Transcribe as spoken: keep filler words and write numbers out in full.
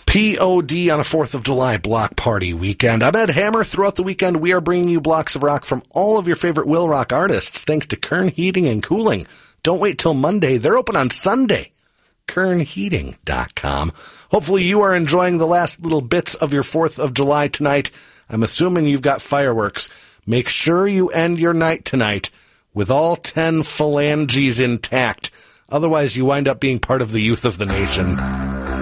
P O D on a fourth of July block party weekend. I'm Ed Hammer. Throughout the weekend, we are bringing you blocks of rock from all of your favorite Will Rock artists, thanks to Kern Heating and Cooling. Don't wait till Monday. They're open on Sunday. kern heating dot com. Hopefully you are enjoying the last little bits of your fourth of July tonight. I'm assuming you've got fireworks. Make sure you end your night tonight with all ten phalanges intact. Otherwise, you wind up being part of the youth of the nation.